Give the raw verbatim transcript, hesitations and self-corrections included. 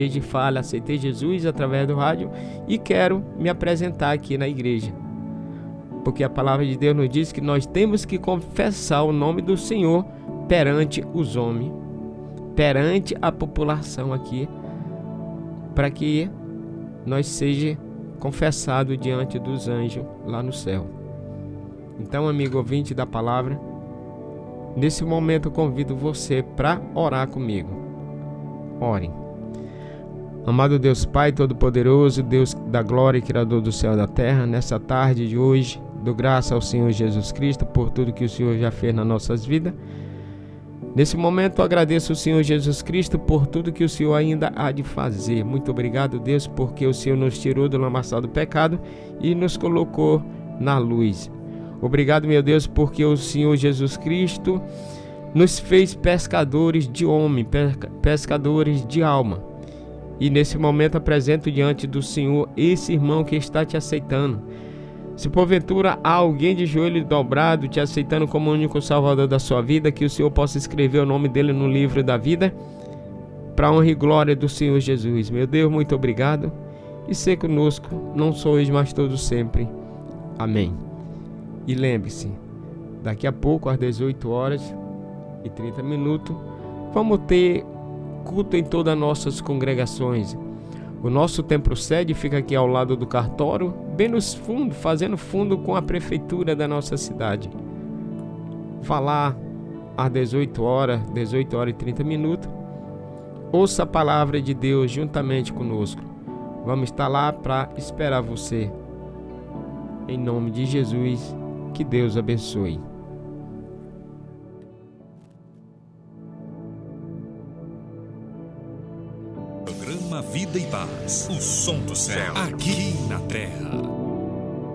de fala, aceitei Jesus através do rádio e quero me apresentar aqui na igreja. Porque a palavra de Deus nos diz que nós temos que confessar o nome do Senhor perante os homens, perante a população aqui, para que nós seja confessado diante dos anjos lá no céu. Então, amigo ouvinte da palavra, nesse momento eu convido você para orar comigo. Orem. Amado Deus Pai Todo-Poderoso, Deus da glória, Criador do céu e da terra, nessa tarde de hoje, dou graça ao Senhor Jesus Cristo por tudo que o Senhor já fez nas nossas vidas. Nesse momento eu agradeço ao Senhor Jesus Cristo por tudo que o Senhor ainda há de fazer. Muito obrigado, Deus, porque o Senhor nos tirou do lamaçal do pecado e nos colocou na luz. Obrigado, meu Deus, porque o Senhor Jesus Cristo nos fez pescadores de homem, pescadores de alma. E nesse momento apresento diante do Senhor esse irmão que está te aceitando. Se porventura há alguém de joelho dobrado te aceitando como o único salvador da sua vida, que o Senhor possa escrever o nome dele no livro da vida, para a honra e glória do Senhor Jesus. Meu Deus, muito obrigado. E ser conosco, não só hoje, mas todos sempre. Amém. E lembre-se, daqui a pouco, às dezoito horas e trinta minutos, vamos ter culto em todas as nossas congregações. O nosso templo sede fica aqui ao lado do cartório, bem nos fundos, fazendo fundo com a prefeitura da nossa cidade. Vá lá às dezoito horas, dezoito horas e trinta minutos. Ouça a palavra de Deus juntamente conosco. Vamos estar lá para esperar você. Em nome de Jesus, que Deus abençoe. Programa Vida e Paz, o som do céu, aqui na terra.